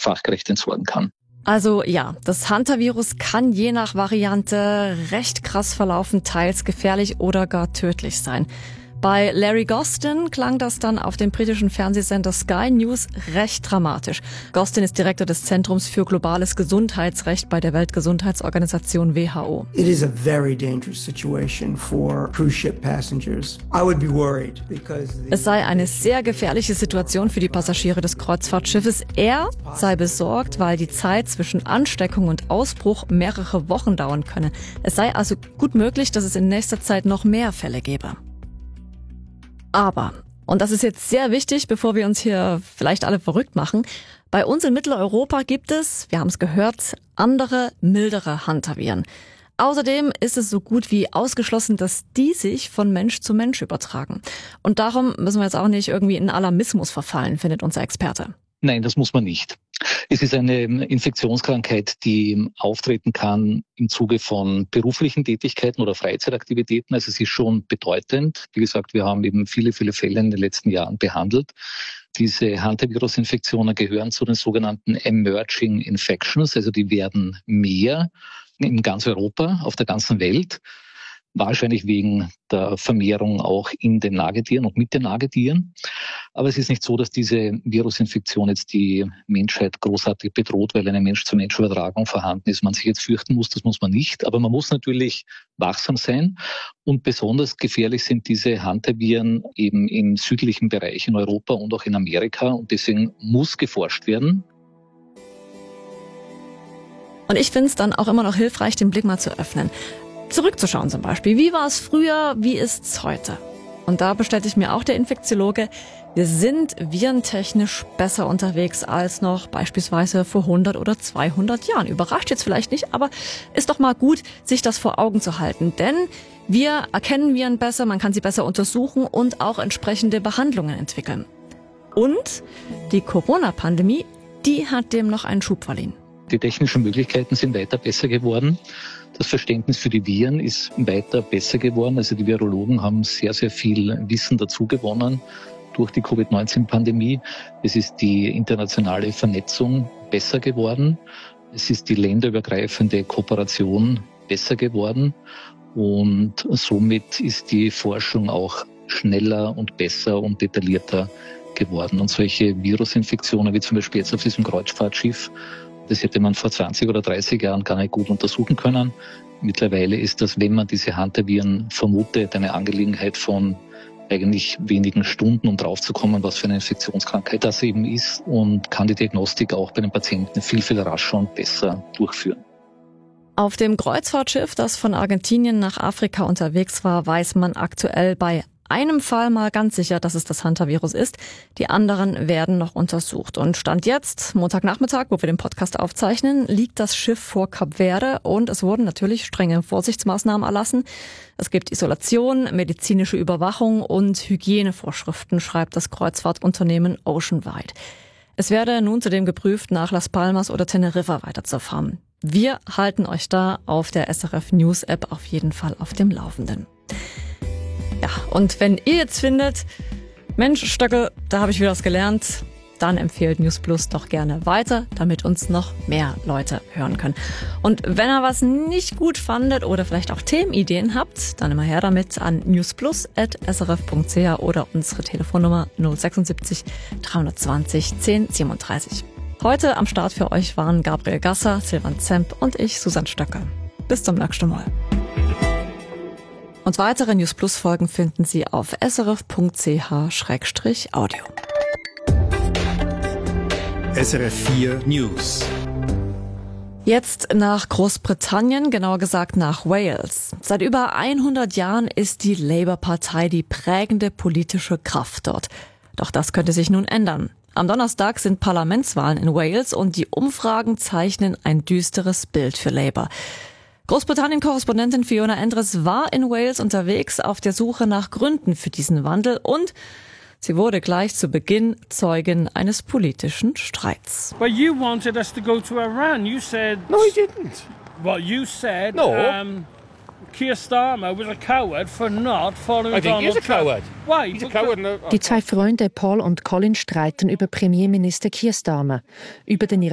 fachgerecht entsorgen kann. Also ja, das Hantavirus kann je nach Variante recht krass verlaufen, teils gefährlich oder gar tödlich sein. Bei Larry Gostin klang das dann auf dem britischen Fernsehsender Sky News recht dramatisch. Gostin ist Direktor des Zentrums für globales Gesundheitsrecht bei der Weltgesundheitsorganisation WHO. It is a very dangerous situation for cruise ship passengers. I would be worried because es sei eine sehr gefährliche Situation für die Passagiere des Kreuzfahrtschiffes. Er sei besorgt, weil die Zeit zwischen Ansteckung und Ausbruch mehrere Wochen dauern könne. Es sei also gut möglich, dass es in nächster Zeit noch mehr Fälle gäbe. Aber, und das ist jetzt sehr wichtig, bevor wir uns hier vielleicht alle verrückt machen, bei uns in Mitteleuropa gibt es, wir haben es gehört, andere, mildere Hantaviren. Außerdem ist es so gut wie ausgeschlossen, dass die sich von Mensch zu Mensch übertragen. Und darum müssen wir jetzt auch nicht irgendwie in Alarmismus verfallen, findet unser Experte. Nein, das muss man nicht. Es ist eine Infektionskrankheit, die auftreten kann im Zuge von beruflichen Tätigkeiten oder Freizeitaktivitäten. Also es ist schon bedeutend. Wie gesagt, wir haben eben viele Fälle in den letzten Jahren behandelt. Diese Hantavirus-Infektionen gehören zu den sogenannten Emerging Infections. Also die werden mehr in ganz Europa, auf der ganzen Welt. Wahrscheinlich wegen der Vermehrung auch in den Nagetieren und mit den Nagetieren. Aber es ist nicht so, dass diese Virusinfektion jetzt die Menschheit großartig bedroht, weil eine Mensch-zu-Mensch-Übertragung vorhanden ist. Man sich jetzt fürchten muss, das muss man nicht. Aber man muss natürlich wachsam sein. Und besonders gefährlich sind diese Hantaviren eben im südlichen Bereich in Europa und auch in Amerika. Und deswegen muss geforscht werden. Und ich finde es dann auch immer noch hilfreich, den Blick mal zu öffnen. Zurückzuschauen zum Beispiel. Wie war es früher, wie ist es heute? Und da bestätigt mir auch der Infektiologe, wir sind virentechnisch besser unterwegs als noch beispielsweise vor 100 oder 200 Jahren. Überrascht jetzt vielleicht nicht, aber ist doch mal gut, sich das vor Augen zu halten. Denn wir erkennen Viren besser, man kann sie besser untersuchen und auch entsprechende Behandlungen entwickeln. Und die Corona-Pandemie, die hat dem noch einen Schub verliehen. Die technischen Möglichkeiten sind weiter besser geworden. Das Verständnis für die Viren ist weiter besser geworden. Also die Virologen haben sehr viel Wissen dazu gewonnen durch die Covid-19-Pandemie. Es ist die internationale Vernetzung besser geworden. Es ist die länderübergreifende Kooperation besser geworden. Und somit ist die Forschung auch schneller und besser und detaillierter geworden. Und solche Virusinfektionen wie zum Beispiel jetzt auf diesem Kreuzfahrtschiff, das hätte man vor 20 oder 30 Jahren gar nicht gut untersuchen können. Mittlerweile ist das, wenn man diese Hantaviren vermutet, eine Angelegenheit von eigentlich wenigen Stunden, um draufzukommen, was für eine Infektionskrankheit das eben ist, und kann die Diagnostik auch bei den Patienten viel rascher und besser durchführen. Auf dem Kreuzfahrtschiff, das von Argentinien nach Afrika unterwegs war, weiß man aktuell bei einem Fall mal ganz sicher, dass es das Hantavirus ist. Die anderen werden noch untersucht. Und Stand jetzt, Montagnachmittag, wo wir den Podcast aufzeichnen, liegt das Schiff vor Kap Verde und es wurden natürlich strenge Vorsichtsmaßnahmen erlassen. Es gibt Isolation, medizinische Überwachung und Hygienevorschriften, schreibt das Kreuzfahrtunternehmen Oceanwide. Es werde nun zudem geprüft, nach Las Palmas oder Teneriffa weiterzufahren. Wir halten euch da auf der SRF News App auf jeden Fall auf dem Laufenden. Ja, und wenn ihr jetzt findet, Mensch, Stöckel, da habe ich wieder was gelernt, dann empfehlt News Plus doch gerne weiter, damit uns noch mehr Leute hören können. Und wenn ihr was nicht gut fandet oder vielleicht auch Themenideen habt, dann immer her damit an newsplus@srf.ch oder unsere Telefonnummer 076 320 1037. Heute am Start für euch waren Gabriel Gasser, Silvan Zemp und ich, Susanne Stöckel. Bis zum nächsten Mal. Und weitere News Plus Folgen finden Sie auf srf.ch/audio. SRF 4 News. Jetzt nach Großbritannien, genauer gesagt nach Wales. Seit über 100 Jahren ist die Labour-Partei die prägende politische Kraft dort. Doch das könnte sich nun ändern. Am Donnerstag sind Parlamentswahlen in Wales und die Umfragen zeichnen ein düsteres Bild für Labour. Großbritannien-Korrespondentin Fiona Endres war in Wales unterwegs auf der Suche nach Gründen für diesen Wandel und sie wurde gleich zu Beginn Zeugin eines politischen Streits. But you wanted us to go to Iran. You said... No, I didn't. Well, you said... No. Keir Starmer was a coward for not following I think Donald he's a coward. Trump. Why? He's a coward. Die zwei Freunde Paul und Colin streiten über Premierminister Keir Starmer, über den